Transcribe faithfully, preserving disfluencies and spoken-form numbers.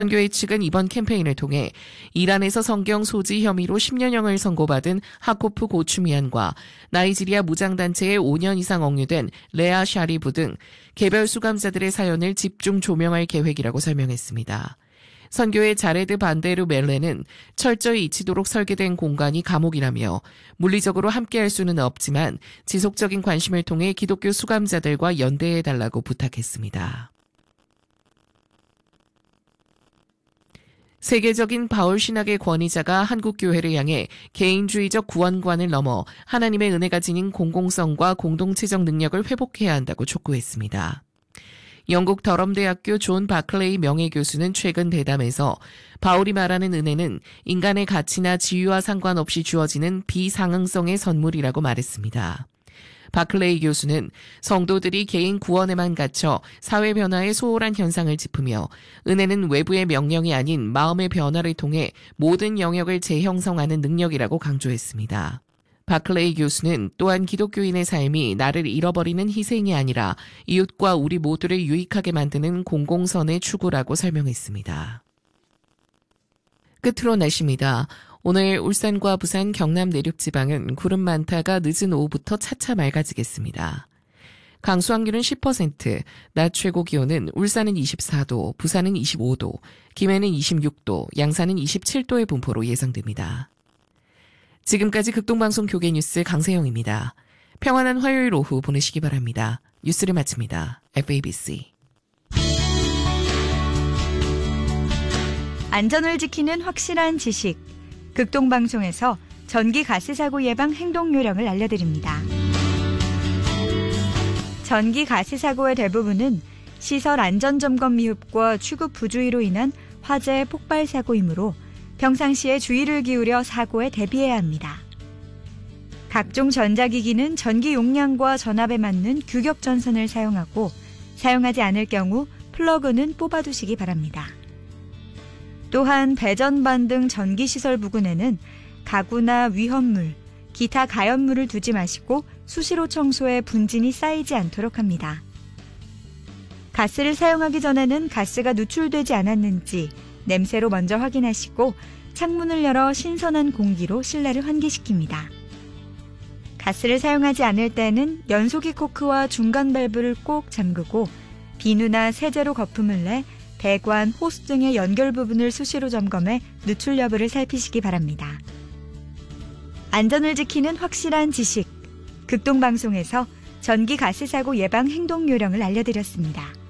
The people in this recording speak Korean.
교회 측은 이번 캠페인을 통해 이란에서 성경 소지 혐의로 십 년형을 선고받은 하코프 고추미안과 나이지리아 무장단체에 오 년 이상 억류된 레아 샤리부 등 개별 수감자들의 사연을 집중 조명할 계획이라고 설명했습니다. 선교의 자레드 반데르 멜레는 철저히 잊히도록 설계된 공간이 감옥이라며 물리적으로 함께할 수는 없지만 지속적인 관심을 통해 기독교 수감자들과 연대해달라고 부탁했습니다. 세계적인 바울 신학의 권위자가 한국 교회를 향해 개인주의적 구원관을 넘어 하나님의 은혜가 지닌 공공성과 공동체적 능력을 회복해야 한다고 촉구했습니다. 영국 더럼대학교 존 바클레이 명예교수는 최근 대담에서 바울이 말하는 은혜는 인간의 가치나 지위와 상관없이 주어지는 비상응성의 선물이라고 말했습니다. 바클레이 교수는 성도들이 개인 구원에만 갇혀 사회 변화에 소홀한 현상을 짚으며 은혜는 외부의 명령이 아닌 마음의 변화를 통해 모든 영역을 재형성하는 능력이라고 강조했습니다. 바클레이 교수는 또한 기독교인의 삶이 나를 잃어버리는 희생이 아니라 이웃과 우리 모두를 유익하게 만드는 공공선의 추구라고 설명했습니다. 끝으로 날씨입니다. 오늘 울산과 부산, 경남 내륙 지방은 구름 많다가 늦은 오후부터 차차 맑아지겠습니다. 강수 확률은 십 퍼센트, 낮 최고 기온은 울산은 이십사 도, 부산은 이십오 도, 김해는 이십육 도, 양산은 이십칠 도의 분포로 예상됩니다. 지금까지 극동방송 교계뉴스 강세영입니다. 평안한 화요일 오후 보내시기 바랍니다. 뉴스를 마칩니다. 에프에이비씨. 안전을 지키는 확실한 지식. 극동방송에서 전기가스사고 예방 행동요령을 알려드립니다. 전기가스사고의 대부분은 시설 안전점검 미흡과 취급 부주의로 인한 화재 폭발 사고이므로 평상시에 주의를 기울여 사고에 대비해야 합니다. 각종 전자기기는 전기 용량과 전압에 맞는 규격 전선을 사용하고 사용하지 않을 경우 플러그는 뽑아두시기 바랍니다. 또한 배전반 등 전기시설 부근에는 가구나 위험물, 기타 가연물을 두지 마시고 수시로 청소해 분진이 쌓이지 않도록 합니다. 가스를 사용하기 전에는 가스가 누출되지 않았는지 냄새로 먼저 확인하시고 창문을 열어 신선한 공기로 실내를 환기시킵니다. 가스를 사용하지 않을 때는 연소기 코크와 중간 밸브를 꼭 잠그고 비누나 세제로 거품을 내 배관, 호스 등의 연결 부분을 수시로 점검해 누출 여부를 살피시기 바랍니다. 안전을 지키는 확실한 지식. 극동방송에서 전기가스사고 예방 행동요령을 알려드렸습니다.